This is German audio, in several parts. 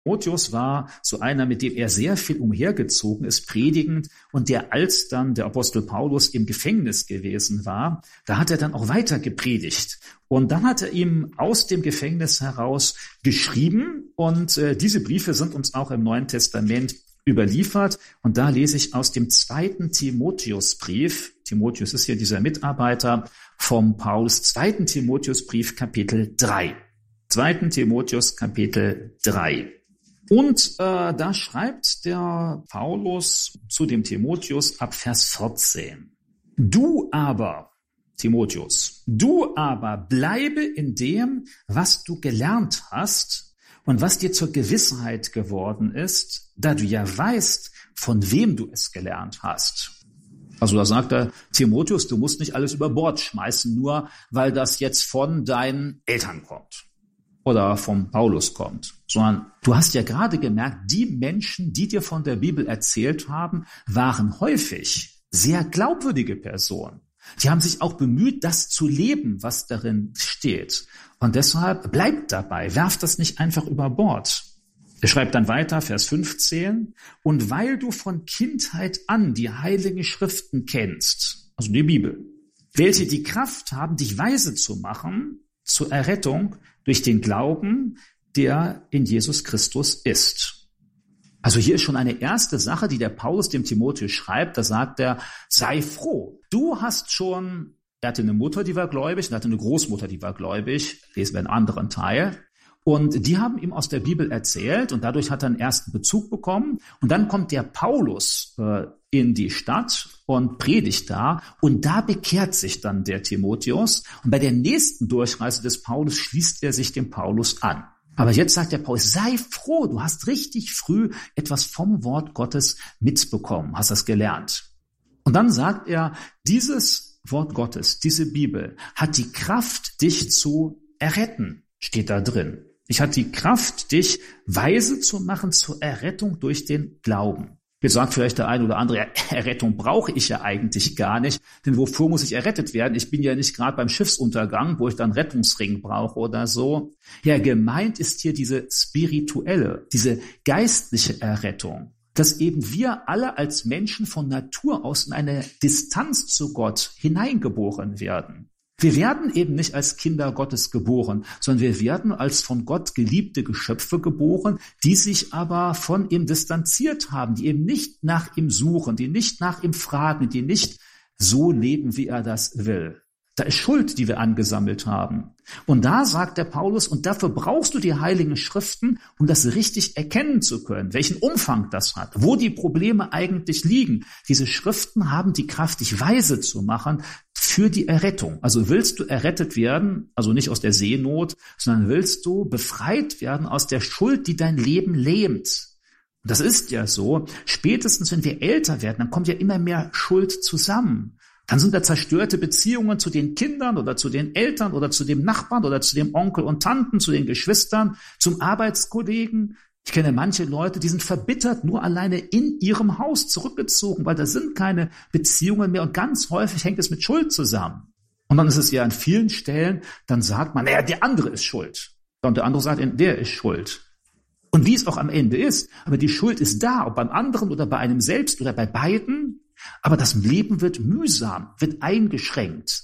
Timotheus war so einer, mit dem er sehr viel umhergezogen ist, predigend, und der, als dann der Apostel Paulus im Gefängnis gewesen war, da hat er dann auch weiter gepredigt. Und dann hat er ihm aus dem Gefängnis heraus geschrieben, und diese Briefe sind uns auch im Neuen Testament überliefert. Und da lese ich aus dem 2. Timotheusbrief. Timotheus ist hier dieser Mitarbeiter vom Paulus. 2. Timotheusbrief, Kapitel 3. 2. Timotheus, Kapitel 3. Und da schreibt der Paulus zu dem Timotheus ab Vers 14. Du aber, Timotheus, du aber bleibe in dem, was du gelernt hast und was dir zur Gewissheit geworden ist, da du ja weißt, von wem du es gelernt hast. Also da sagt er, Timotheus, du musst nicht alles über Bord schmeißen, nur weil das jetzt von deinen Eltern kommt oder vom Paulus kommt, sondern du hast ja gerade gemerkt, die Menschen, die dir von der Bibel erzählt haben, waren häufig sehr glaubwürdige Personen. Die haben sich auch bemüht, das zu leben, was darin steht. Und deshalb bleibt dabei, werf das nicht einfach über Bord. Er schreibt dann weiter, Vers 15, und weil du von Kindheit an die heiligen Schriften kennst, also die Bibel, welche die Kraft haben, dich weise zu machen zur Errettung durch den Glauben, der in Jesus Christus ist. Also hier ist schon eine erste Sache, die der Paulus dem Timotheus schreibt. Da sagt er, sei froh. Du hast schon, er hatte eine Mutter, die war gläubig, und er hatte eine Großmutter, die war gläubig. Lesen wir einen anderen Teil. Und die haben ihm aus der Bibel erzählt, und dadurch hat er einen ersten Bezug bekommen. Und dann kommt der Paulus in die Stadt und predigt da, und da bekehrt sich dann der Timotheus. Und bei der nächsten Durchreise des Paulus schließt er sich dem Paulus an. Aber jetzt sagt der Paulus, sei froh, du hast richtig früh etwas vom Wort Gottes mitbekommen, hast das gelernt. Und dann sagt er, dieses Wort Gottes, diese Bibel, hat die Kraft, dich zu erretten, steht da drin. Ich hat die Kraft, dich weise zu machen zur Errettung durch den Glauben. Jetzt sagt vielleicht der eine oder andere, ja, Errettung brauche ich ja eigentlich gar nicht, denn wofür muss ich errettet werden? Ich bin ja nicht gerade beim Schiffsuntergang, wo ich dann Rettungsring brauche oder so. Ja, gemeint ist hier diese spirituelle, diese geistliche Errettung, dass eben wir alle als Menschen von Natur aus in eine Distanz zu Gott hineingeboren werden. Wir werden eben nicht als Kinder Gottes geboren, sondern wir werden als von Gott geliebte Geschöpfe geboren, die sich aber von ihm distanziert haben, die eben nicht nach ihm suchen, die nicht nach ihm fragen, die nicht so leben, wie er das will. Da ist Schuld, die wir angesammelt haben. Und da sagt der Paulus, und dafür brauchst du die heiligen Schriften, um das richtig erkennen zu können, welchen Umfang das hat, wo die Probleme eigentlich liegen. Diese Schriften haben die Kraft, dich weise zu machen für die Errettung. Also willst du errettet werden, also nicht aus der Seenot, sondern willst du befreit werden aus der Schuld, die dein Leben lähmt. Und das ist ja so, spätestens wenn wir älter werden, dann kommt ja immer mehr Schuld zusammen. Dann sind da zerstörte Beziehungen zu den Kindern oder zu den Eltern oder zu dem Nachbarn oder zu dem Onkel und Tanten, zu den Geschwistern, zum Arbeitskollegen. Ich kenne manche Leute, die sind verbittert, nur alleine in ihrem Haus zurückgezogen, weil da sind keine Beziehungen mehr, und ganz häufig hängt es mit Schuld zusammen. Und dann ist es ja an vielen Stellen, dann sagt man, naja, der andere ist schuld. Und der andere sagt, der ist schuld. Und wie es auch am Ende ist, aber die Schuld ist da, ob beim anderen oder bei einem selbst oder bei beiden. Aber das Leben wird mühsam, wird eingeschränkt.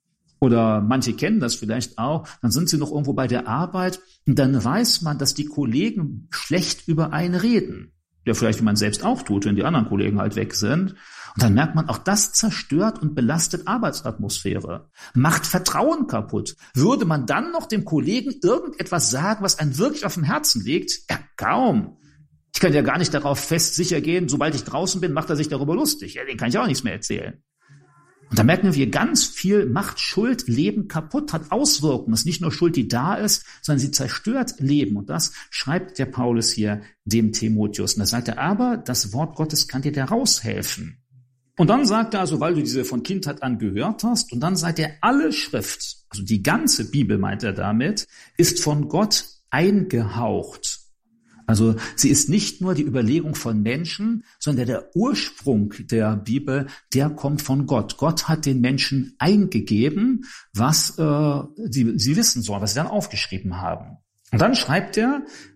Oder manche kennen das vielleicht auch, dann sind sie noch irgendwo bei der Arbeit und dann weiß man, dass die Kollegen schlecht über einen reden. Ja, vielleicht wie man selbst auch tut, wenn die anderen Kollegen halt weg sind. Und dann merkt man, auch das zerstört und belastet Arbeitsatmosphäre, macht Vertrauen kaputt. Würde man dann noch dem Kollegen irgendetwas sagen, was einem wirklich auf dem Herzen liegt? Ja, kaum. Ich kann ja gar nicht darauf fest sicher gehen, sobald ich draußen bin, macht er sich darüber lustig. Ja, den kann ich auch nichts mehr erzählen. Und da merken wir, ganz viel macht Schuld Leben kaputt, hat Auswirkungen. Es ist nicht nur Schuld, die da ist, sondern sie zerstört Leben. Und das schreibt der Paulus hier dem Timotheus. Und da sagt er, aber das Wort Gottes kann dir da raushelfen. Und dann sagt er also, weil du diese von Kindheit an gehört hast, und dann sagt er, alle Schrift, also die ganze Bibel meint er damit, ist von Gott eingehaucht. Also sie ist nicht nur die Überlegung von Menschen, sondern der Ursprung der Bibel, der kommt von Gott. Gott hat den Menschen eingegeben, was sie wissen sollen, was sie dann aufgeschrieben haben. Und dann schreibt er,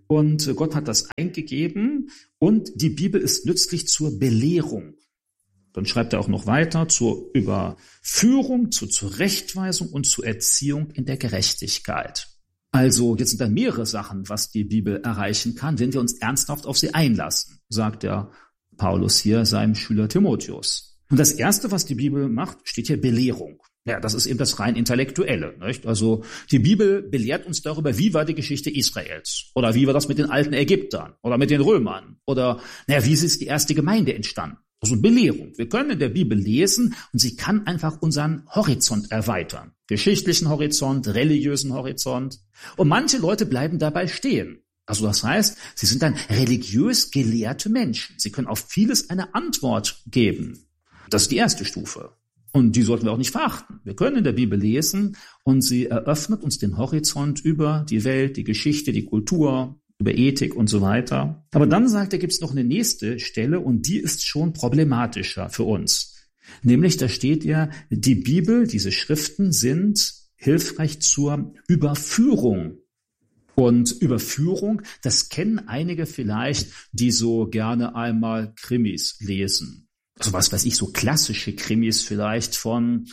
Und Gott hat das eingegeben und die Bibel ist nützlich zur Belehrung. Dann schreibt er auch noch weiter zur Überführung, zur Zurechtweisung und zur Erziehung in der Gerechtigkeit. Also jetzt sind da mehrere Sachen, was die Bibel erreichen kann, wenn wir uns ernsthaft auf sie einlassen, sagt der Paulus hier seinem Schüler Timotheus. Und das Erste, was die Bibel macht, steht hier Belehrung. Ja, das ist eben das rein Intellektuelle, nicht? Also die Bibel belehrt uns darüber, wie war die Geschichte Israels oder wie war das mit den alten Ägyptern oder mit den Römern oder wie ist die erste Gemeinde entstanden? Also Belehrung. Wir können in der Bibel lesen und sie kann einfach unseren Horizont erweitern. Geschichtlichen Horizont, religiösen Horizont. Und manche Leute bleiben dabei stehen. Also das heißt, sie sind dann religiös gelehrte Menschen. Sie können auf vieles eine Antwort geben. Das ist die erste Stufe. Und die sollten wir auch nicht verachten. Wir können in der Bibel lesen und sie eröffnet uns den Horizont über die Welt, die Geschichte, die Kultur, über Ethik und so weiter. Aber dann sagt er, gibt es noch eine nächste Stelle und die ist schon problematischer für uns. Nämlich, da steht ja, die Bibel, diese Schriften sind hilfreich zur Überführung. Und Überführung, das kennen einige vielleicht, die so gerne einmal Krimis lesen. Also was weiß ich, so klassische Krimis vielleicht von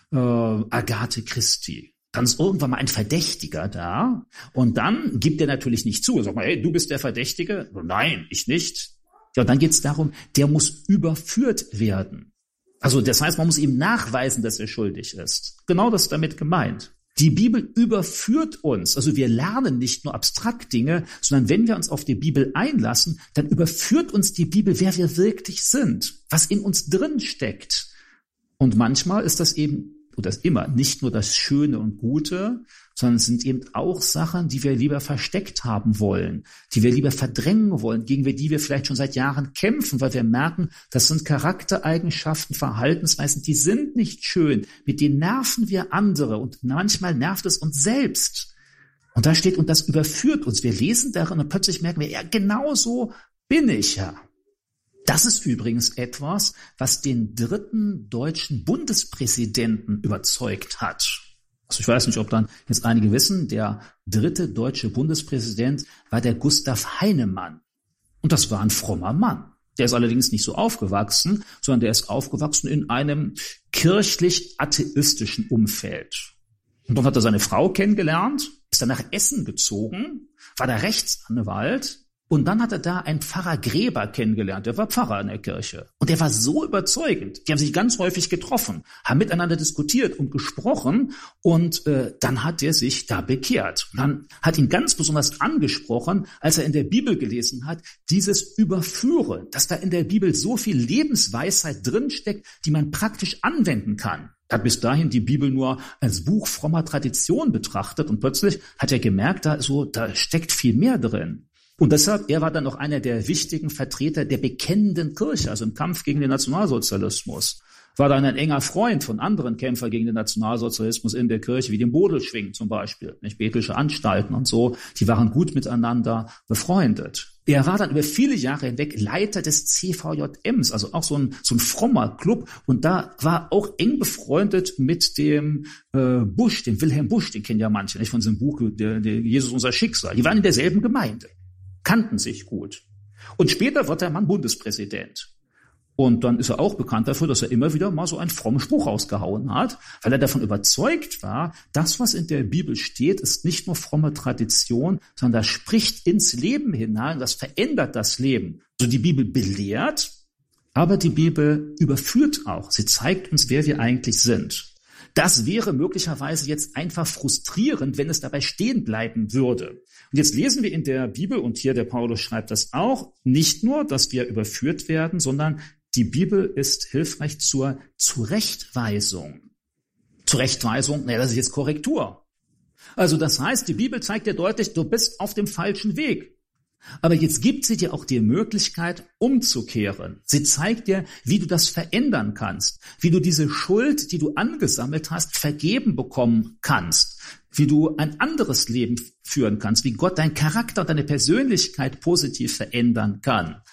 Agathe Christie. Dann ist irgendwann mal ein Verdächtiger da und dann gibt er natürlich nicht zu. Er sagt mal, hey, du bist der Verdächtige? Nein, ich nicht. Ja, und dann geht es darum, der muss überführt werden. Also das heißt, man muss ihm nachweisen, dass er schuldig ist. Genau das ist damit gemeint. Die Bibel überführt uns. Also wir lernen nicht nur abstrakt Dinge, sondern wenn wir uns auf die Bibel einlassen, dann überführt uns die Bibel, wer wir wirklich sind, was in uns drin steckt. Und manchmal ist das eben, oder das immer, nicht nur das Schöne und Gute, sondern es sind eben auch Sachen, die wir lieber versteckt haben wollen, die wir lieber verdrängen wollen, gegen die wir vielleicht schon seit Jahren kämpfen, weil wir merken, das sind Charaktereigenschaften, Verhaltensweisen, die sind nicht schön, mit denen nerven wir andere und manchmal nervt es uns selbst. Und da steht, und das überführt uns. Wir lesen darin und plötzlich merken wir, ja, genau so bin ich ja. Das ist übrigens etwas, was den 3. deutschen Bundespräsidenten überzeugt hat. Also ich weiß nicht, ob dann jetzt einige wissen, der 3. deutsche Bundespräsident war der Gustav Heinemann. Und das war ein frommer Mann. Der ist allerdings nicht so aufgewachsen, sondern der ist aufgewachsen in einem kirchlich-atheistischen Umfeld. Und dann hat er seine Frau kennengelernt, ist dann nach Essen gezogen, war da Rechtsanwalt. Und dann hat er da einen Pfarrer Gräber kennengelernt, der war Pfarrer in der Kirche. Und der war so überzeugend, die haben sich ganz häufig getroffen, haben miteinander diskutiert und gesprochen und dann hat er sich da bekehrt. Und dann hat ihn ganz besonders angesprochen, als er in der Bibel gelesen hat, dieses Überführen, dass da in der Bibel so viel Lebensweisheit drinsteckt, die man praktisch anwenden kann. Er hat bis dahin die Bibel nur als Buch frommer Tradition betrachtet und plötzlich hat er gemerkt, da steckt viel mehr drin. Und deshalb, er war dann noch einer der wichtigen Vertreter der bekennenden Kirche, also im Kampf gegen den Nationalsozialismus. War dann ein enger Freund von anderen Kämpfern gegen den Nationalsozialismus in der Kirche, wie dem Bodelschwing zum Beispiel, nicht Bethelsche Anstalten und so. Die waren gut miteinander befreundet. Er war dann über viele Jahre hinweg Leiter des CVJMs, also auch so ein frommer Club. Und da war auch eng befreundet mit dem Busch, dem Wilhelm Busch, den kennen ja manche, nicht von seinem Buch der Jesus unser Schicksal. Die waren in derselben Gemeinde, kannten sich gut. Und später wird der Mann Bundespräsident. Und dann ist er auch bekannt dafür, dass er immer wieder mal so einen frommen Spruch rausgehauen hat, weil er davon überzeugt war, das, was in der Bibel steht, ist nicht nur fromme Tradition, sondern das spricht ins Leben hinein, das verändert das Leben. Also die Bibel belehrt, aber die Bibel überführt auch. Sie zeigt uns, wer wir eigentlich sind. Das wäre möglicherweise jetzt einfach frustrierend, wenn es dabei stehen bleiben würde. Und jetzt lesen wir in der Bibel, und hier der Paulus schreibt das auch, nicht nur, dass wir überführt werden, sondern die Bibel ist hilfreich zur Zurechtweisung. Zurechtweisung, das ist jetzt Korrektur. Also das heißt, die Bibel zeigt dir deutlich, du bist auf dem falschen Weg. Aber jetzt gibt sie dir auch die Möglichkeit, umzukehren. Sie zeigt dir, wie du das verändern kannst, wie du diese Schuld, die du angesammelt hast, vergeben bekommen kannst, wie du ein anderes Leben führen kannst, wie Gott deinen Charakter und deine Persönlichkeit positiv verändern kann.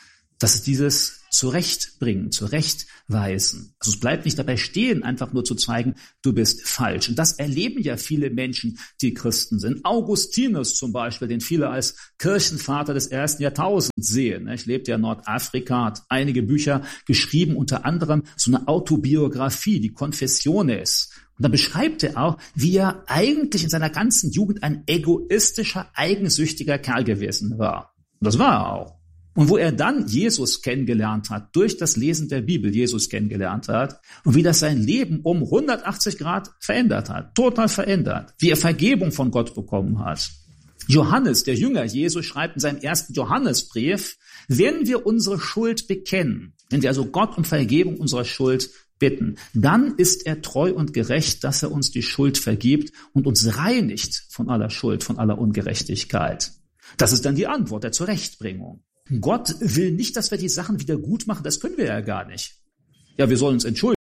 Das ist dieses Zurechtbringen, Zurechtweisen. Also es bleibt nicht dabei stehen, einfach nur zu zeigen, du bist falsch. Und das erleben ja viele Menschen, die Christen sind. Augustinus zum Beispiel, den viele als Kirchenvater des 1. Jahrtausends sehen. Ich lebte ja in Nordafrika, hat einige Bücher geschrieben, unter anderem so eine Autobiografie, die Confessiones. Und da beschreibt er auch, wie er eigentlich in seiner ganzen Jugend ein egoistischer, eigensüchtiger Kerl gewesen war. Und das war er auch. Und wo er dann Jesus kennengelernt hat, durch das Lesen der Bibel Jesus kennengelernt hat und wie das sein Leben um 180 Grad verändert hat, total verändert, wie er Vergebung von Gott bekommen hat. Johannes, der Jünger Jesus, schreibt in seinem 1. Johannesbrief, wenn wir unsere Schuld bekennen, wenn wir also Gott um Vergebung unserer Schuld bitten, dann ist er treu und gerecht, dass er uns die Schuld vergibt und uns reinigt von aller Schuld, von aller Ungerechtigkeit. Das ist dann die Antwort der Zurechtbringung. Gott will nicht, dass wir die Sachen wieder gut machen, das können wir ja gar nicht. Ja, wir sollen uns entschuldigen.